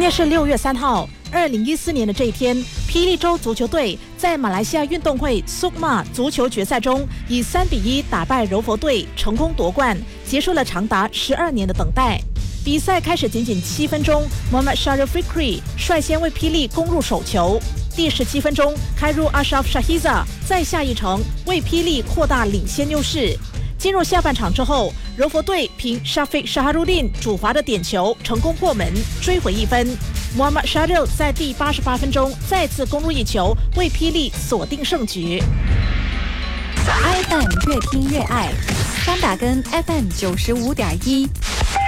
天是6月3号，2014年的这一天，霹雳州足球队在马来西亚运动会 SUKMA 足球决赛中以3-1打败柔佛队，成功夺冠，结束了长达12年的等待。比赛开始仅7分钟，Mohammad Sharif Fikri 率先为霹雳攻入首球。第17分钟，开入 Ashraf Shahiza 再下一城，为霹雳扩大领先优势。进入下半场之后，柔佛队凭 Shafiq Shaharuddin 主罚的点球成功破门，追回1分。Muhammad Syaril 在第88分钟再次攻入一球，为霹雳锁定胜局。 iFM 越听越爱，三打根 FM 95.1。